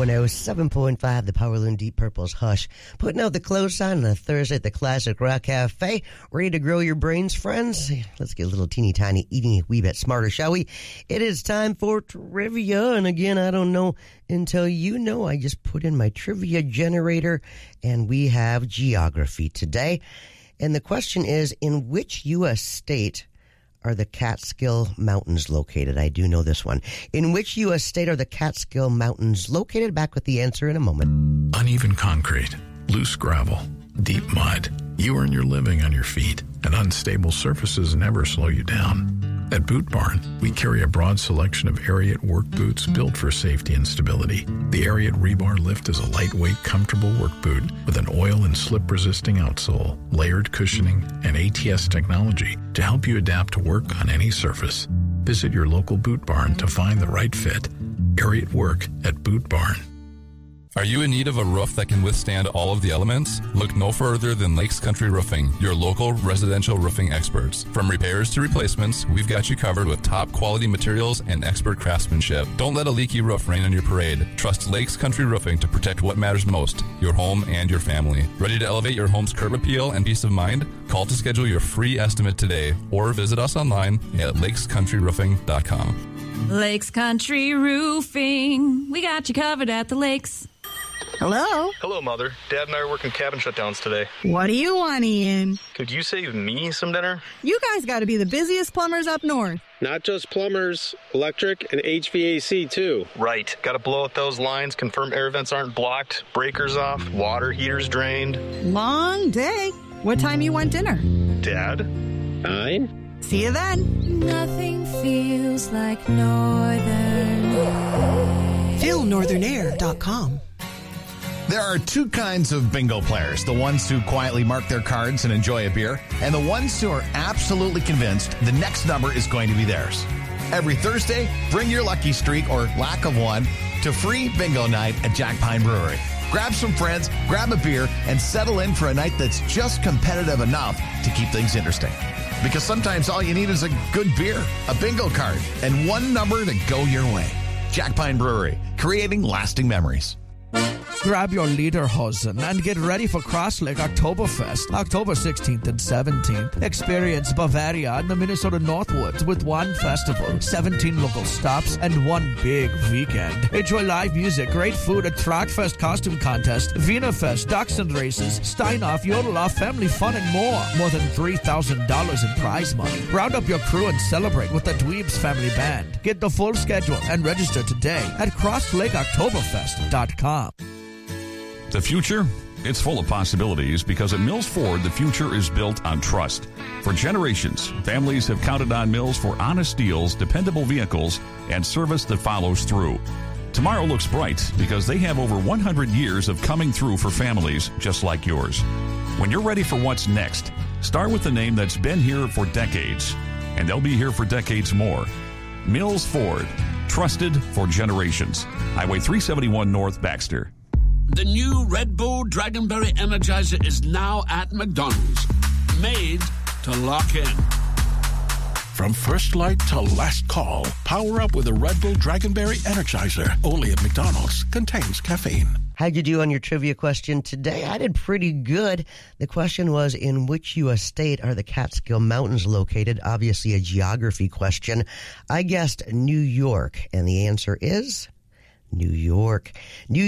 107.5, the Powerloon Deep Purple's Hush. Putting out the close sign on a Thursday at the Classic Rock Cafe. Ready to grow your brains, friends? Let's get a little teeny tiny eating a wee bit smarter, shall we? It is time for trivia. And again, I don't know until you know. I just put in my trivia generator, and we have geography today. And the question is, in which U.S. state are the Catskill Mountains located? I do know this one. In which U.S. state are the Catskill Mountains located? Back with the answer in a moment. Uneven concrete, loose gravel, deep mud. You earn your living on your feet, and unstable surfaces never slow you down. At Boot Barn, we carry a broad selection of Ariat work boots built for safety and stability. The Ariat Rebar Lift is a lightweight, comfortable work boot with an oil and slip-resisting outsole, layered cushioning, and ATS technology to help you adapt to work on any surface. Visit your local Boot Barn to find the right fit. Ariat Work at Boot Barn. Are you in need of a roof that can withstand all of the elements? Look no further than Lakes Country Roofing, your local residential roofing experts. From repairs to replacements, we've got you covered with top quality materials and expert craftsmanship. Don't let a leaky roof rain on your parade. Trust Lakes Country Roofing to protect what matters most, your home and your family. Ready to elevate your home's curb appeal and peace of mind? Call to schedule your free estimate today or visit us online at lakescountryroofing.com. Lakes Country Roofing. We got you covered at the lakes. Hello? Hello, Mother. Dad and I are working cabin shutdowns today. What do you want, Ian? Could you save me some dinner? You guys got to be the busiest plumbers up north. Not just plumbers, electric and HVAC, too. Right. Got to blow out those lines, confirm air vents aren't blocked, breakers off, water heaters drained. Long day. What time you want dinner? Dad? 9? See you then. Nothing feels like Northern Air. FeelNorthernAir.com. There are two kinds of bingo players, the ones who quietly mark their cards and enjoy a beer, and the ones who are absolutely convinced the next number is going to be theirs. Every Thursday, bring your lucky streak or lack of one to free bingo night at Jack Pine Brewery. Grab some friends, grab a beer, and settle in for a night that's just competitive enough to keep things interesting. Because sometimes all you need is a good beer, a bingo card, and one number to go your way. Jack Pine Brewery, creating lasting memories. Grab your lederhosen and get ready for Cross Lake Oktoberfest, October 16th and 17th. Experience Bavaria and the Minnesota Northwoods with one festival, 17 local stops, and one big weekend. Enjoy live music, great food, a Tragfest costume contest, Wienerfest, Dachshund races, Steinhoff, Yodeloff, family fun, and more. More than $3,000 in prize money. Round up your crew and celebrate with the Dweebs Family Band. Get the full schedule and register today at crosslakeoktoberfest.com. The future? It's full of possibilities because at Mills Ford, the future is built on trust. For generations, families have counted on Mills for honest deals, dependable vehicles, and service that follows through. Tomorrow looks bright because they have over 100 years of coming through for families just like yours. When you're ready for what's next, start with the name that's been here for decades, and they'll be here for decades more. Mills Ford, trusted for generations. Highway 371 North, Baxter. The new Red Bull Dragonberry Energizer is now at McDonald's. Made to lock in. From first light to last call, power up with a Red Bull Dragonberry Energizer. Only at McDonald's. Contains caffeine. How'd you do on your trivia question today? I did pretty good. The question was, in which U.S. state are the Catskill Mountains located? Obviously a geography question. I guessed New York, and the answer is New York. New